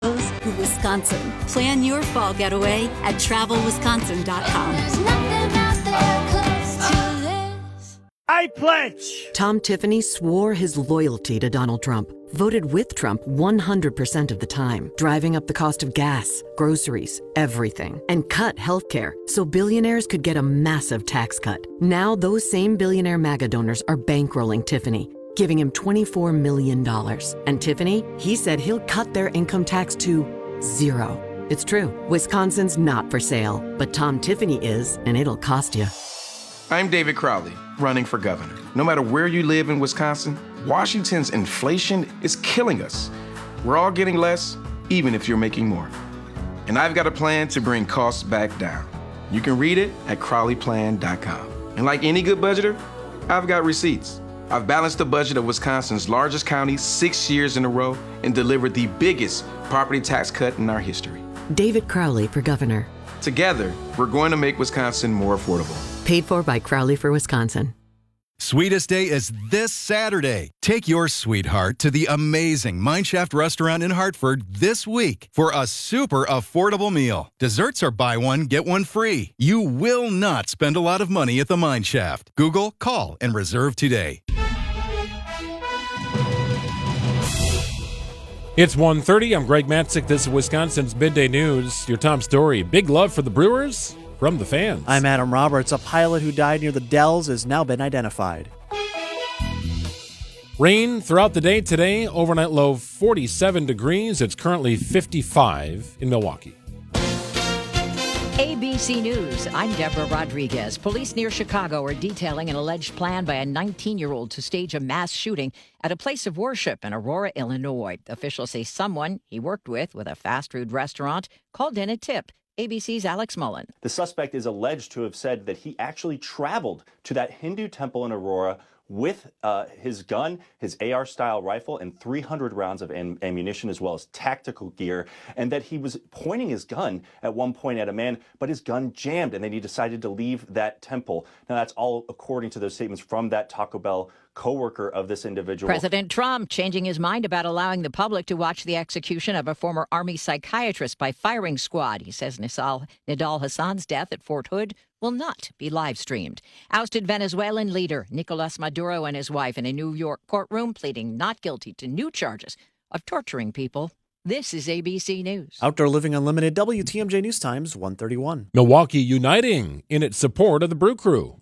To Wisconsin. Plan your fall getaway at travelwisconsin.com. There's nothing out there close to this. I pledge. Tom Tiffany swore his loyalty to Donald Trump, voted with Trump 100% of the time, driving up the cost of gas, groceries, everything, and cut healthcare so billionaires could get a massive tax cut. Now those same billionaire MAGA donors are bankrolling Tiffany, giving him $24 million. And Tiffany, he said he'll cut their income tax to zero. It's true. Wisconsin's not for sale, but Tom Tiffany is, and it'll cost you. I'm David Crowley, running for governor. No matter where you live in Wisconsin, Washington's inflation is killing us. We're all getting less, even if you're making more. And I've got a plan to bring costs back down. You can read it at crowleyplan.com. And like any good budgeter, I've got receipts. I've balanced the budget of Wisconsin's largest county 6 years in a row and delivered the biggest property tax cut in our history. David Crowley for governor. Together, we're going to make Wisconsin more affordable. Paid for by Crowley for Wisconsin. Sweetest Day is this Saturday. Take your sweetheart to the amazing Mineshaft restaurant in Hartford this week for a super affordable meal. Desserts are buy one, get one free. You will not spend a lot of money at the Mineshaft. Google, call, and reserve today. It's 1:30. I'm Greg Matzik. This is Wisconsin's Midday News. Your Tom Story. Big love for the Brewers from the fans. I'm Adam Roberts. A pilot who died near the Dells has now been identified. Rain throughout the day today. Overnight low 47 degrees. It's currently 55 in Milwaukee. ABC News, I'm Deborah Rodriguez. Police near Chicago are detailing an alleged plan by a 19-year-old to stage a mass shooting at a place of worship in Aurora, Illinois. Officials say someone he worked with a fast food restaurant called in a tip. ABC's Alex Mullen. The suspect is alleged to have said that he actually traveled to that Hindu temple in Aurora with his gun, his AR-style rifle, and 300 rounds of ammunition, as well as tactical gear, and that he was pointing his gun at one point at a man, but his gun jammed, and then he decided to leave that temple. Now, that's all according to those statements from that Taco Bell co-worker of this individual. President Trump changing his mind about allowing the public to watch the execution of a former Army psychiatrist by firing squad. He says Nidal Hassan's death at Fort Hood will not be live-streamed. Ousted Venezuelan leader Nicolas Maduro and his wife in a New York courtroom pleading not guilty to new charges of torturing people. This is ABC News. Outdoor Living Unlimited, WTMJ News Times, 1:31. Milwaukee uniting in its support of the Brew Crew.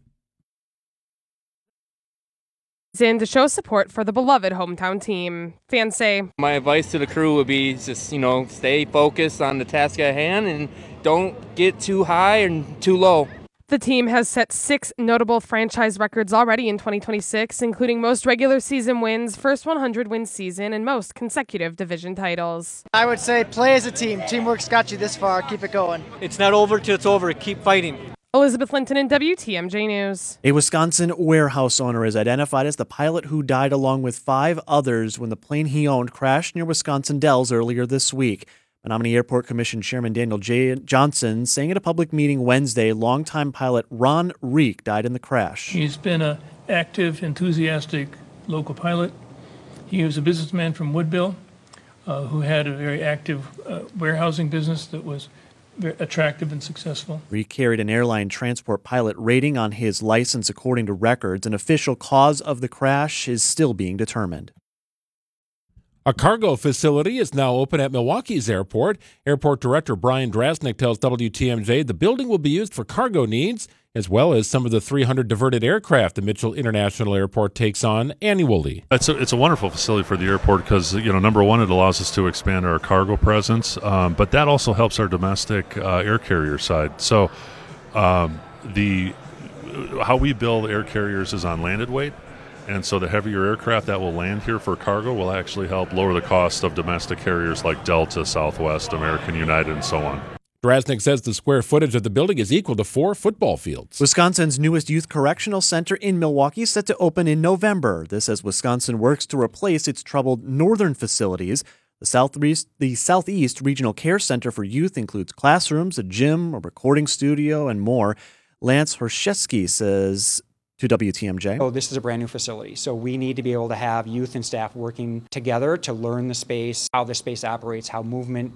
In to show support for the beloved hometown team. Fans say, my advice to the crew would be just, stay focused on the task at hand and don't get too high and too low. The team has set 6 notable franchise records already in 2026, including most regular season wins, first 100-win season, and most consecutive division titles. I would say play as a team. Teamwork's got you this far. Keep it going. It's not over till it's over. Keep fighting. Elizabeth Linton in WTMJ News. A Wisconsin warehouse owner is identified as the pilot who died along with 5 others when the plane he owned crashed near Wisconsin Dells earlier this week. Menominee Airport Commission Chairman Daniel J. Johnson saying at a public meeting Wednesday, longtime pilot Ron Reek died in the crash. He's been an active, enthusiastic local pilot. He was a businessman from Woodville who had a very active warehousing business that was very attractive and successful. Reek carried an airline transport pilot rating on his license according to records. An official cause of the crash is still being determined. A cargo facility is now open at Milwaukee's airport. Airport Director Brian Drasnick tells WTMJ the building will be used for cargo needs, as well as some of the 300 diverted aircraft the Mitchell International Airport takes on annually. It's a wonderful facility for the airport because, number one, it allows us to expand our cargo presence, but that also helps our domestic air carrier side. So how we build air carriers is on landed weight. And so the heavier aircraft that will land here for cargo will actually help lower the cost of domestic carriers like Delta, Southwest, American United, and so on. Drasnick says the square footage of the building is equal to 4 football fields. Newest youth correctional center in Milwaukee is set to open in November. This as Wisconsin works to replace its troubled northern facilities. The Southeast Regional Care Center for Youth includes classrooms, a gym, a recording studio, and more. Lance Horshesky says to WTMJ. This is a brand new facility, so we need to be able to have youth and staff working together to learn the space, how the space operates, how movement